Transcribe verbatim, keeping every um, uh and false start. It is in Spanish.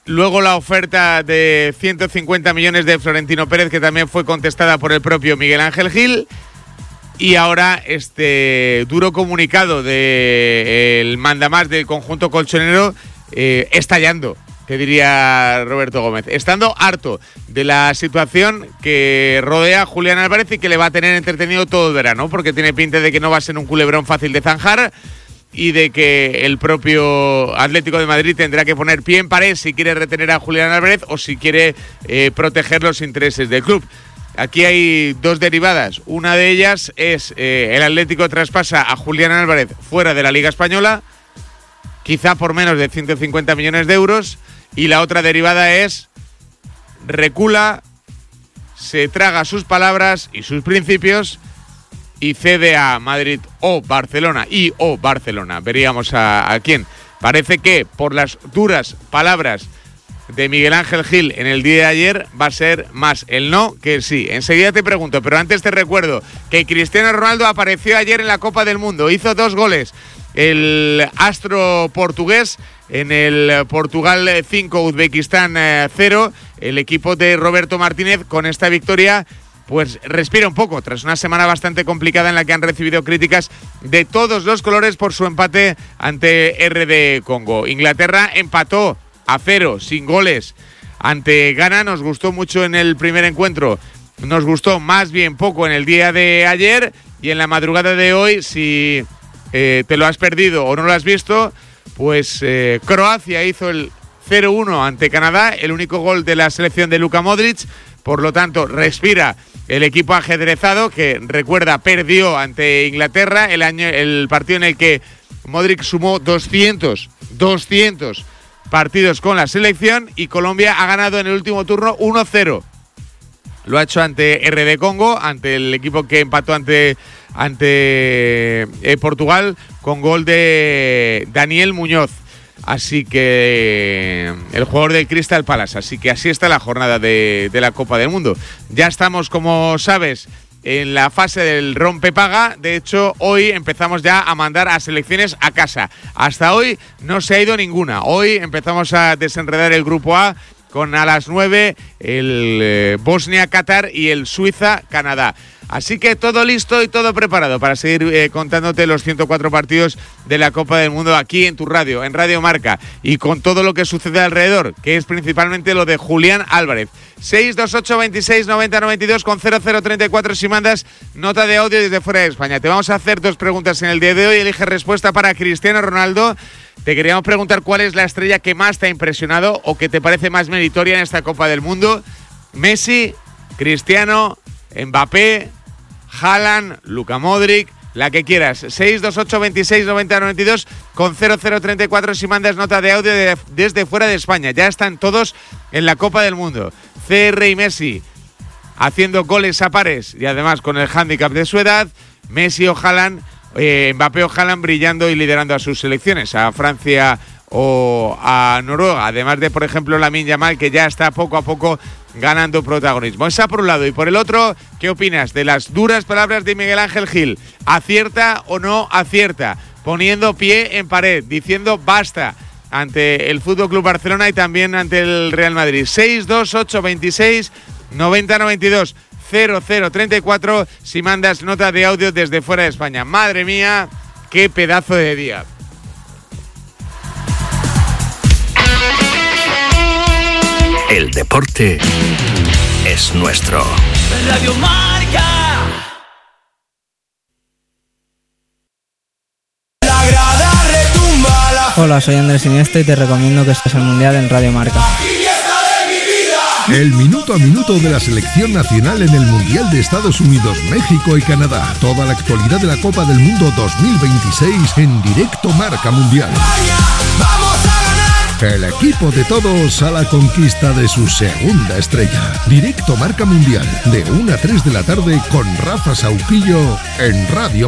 Luego la oferta de ciento cincuenta millones de Florentino Pérez, que también fue contestada por el propio Miguel Ángel Gil. Y ahora este duro comunicado del mandamás del conjunto colchonero eh, estallando, que diría Roberto Gómez, estando harto de la situación que rodea a Julián Álvarez y que le va a tener entretenido todo el verano, porque tiene pinta de que no va a ser un culebrón fácil de zanjar y de que el propio Atlético de Madrid tendrá que poner pie en pared si quiere retener a Julián Álvarez o si quiere eh, proteger los intereses del club. Aquí hay dos derivadas. Una de ellas es eh, el Atlético traspasa a Julián Álvarez fuera de la Liga Española, quizá por menos de ciento cincuenta millones de euros. Y la otra derivada es recula, se traga sus palabras y sus principios y cede a Madrid o Barcelona y o Barcelona. Veríamos a, a quién. Parece que por las duras palabras de Miguel Ángel Gil en el día de ayer va a ser más el no que el sí. Enseguida te pregunto, pero antes te recuerdo que Cristiano Ronaldo apareció ayer en la Copa del Mundo, hizo dos goles. El astro portugués en el Portugal cinco, Uzbekistán cero, el equipo de Roberto Martínez con esta victoria pues respira un poco tras una semana bastante complicada en la que han recibido críticas de todos los colores por su empate ante R D Congo. Inglaterra empató a cero, sin goles, ante Ghana. Nos gustó mucho en el primer encuentro, nos gustó más bien poco en el día de ayer, y en la madrugada de hoy, si eh, te lo has perdido o no lo has visto, pues eh, Croacia hizo el cero uno ante Canadá, el único gol de la selección de Luka Modric. Por lo tanto, respira el equipo ajedrezado que, recuerda, perdió ante Inglaterra el año, el partido en el que Modric sumó doscientos partidos con la selección, y Colombia ha ganado en el último turno uno cero. Lo ha hecho ante R D Congo, ante el equipo que empató ante, ante eh, Portugal, con gol de Daniel Muñoz. Así que el jugador del Crystal Palace. Así que así está la jornada de, de la Copa del Mundo. Ya estamos, como sabes, en la fase del rompepaga. De hecho, hoy empezamos ya a mandar a selecciones a casa. Hasta hoy no se ha ido ninguna. Hoy empezamos a desenredar el grupo A con a las nueve el eh, Bosnia-Qatar y el Suiza-Canadá. Así que todo listo y todo preparado para seguir eh, contándote los ciento cuatro partidos de la Copa del Mundo aquí en tu radio, en Radio Marca, y con todo lo que sucede alrededor, que es principalmente lo de Julián Álvarez. seis dos ocho veintiséis noventa noventa y dos con cero cero treinta y cuatro si mandas nota de audio desde fuera de España. Te vamos a hacer dos preguntas en el día de hoy. Elige respuesta para Cristiano Ronaldo. Te queríamos preguntar cuál es la estrella que más te ha impresionado o que te parece más meritoria en esta Copa del Mundo. Messi, Cristiano, Mbappé, Haaland, Luka Modric, la que quieras. seis dos ocho veintiséis noventa noventa y dos con cero cero treinta y cuatro si mandas nota de audio de, desde fuera de España. Ya están todos en la Copa del Mundo. C R y Messi haciendo goles a pares y además con el hándicap de su edad. Messi o Haaland, eh, Mbappé o Haaland brillando y liderando a sus selecciones, a Francia o a Noruega. Además de, por ejemplo, Lamine Yamal, que ya está poco a poco ganando protagonismo. Esa por un lado. Y por el otro, ¿qué opinas de las duras palabras de Miguel Ángel Gil? ¿Acierta o no acierta? Poniendo pie en pared, diciendo basta ante el F C Barcelona y también ante el Real Madrid. seis dos ocho veintiséis noventa noventa y dos cero cero treinta y cuatro si mandas nota de audio desde fuera de España. Madre mía, qué pedazo de día. El deporte es nuestro. Radio Marca. La grada retumba la... Hola, soy Andrés Iniesta y te recomiendo que estés al Mundial en Radio Marca. El minuto a minuto de la selección nacional en el Mundial de Estados Unidos, México y Canadá. Toda la actualidad de la Copa del Mundo dos mil veintiséis en directo Marca Mundial. El equipo de todos a la conquista de su segunda estrella. Directo Marca Mundial, de una a tres de la tarde con Rafa Sauquillo en Radio